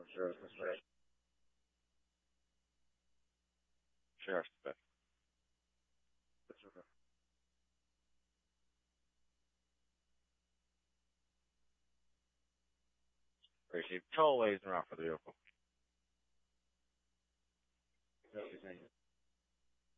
Sheriff's bit. Receive toll ways and route for the vehicle.